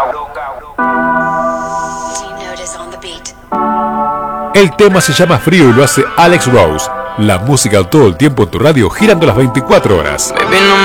El tema se llama Frío y lo hace Alex Rose. La música todo el tiempo en tu radio, girando las 24 horas.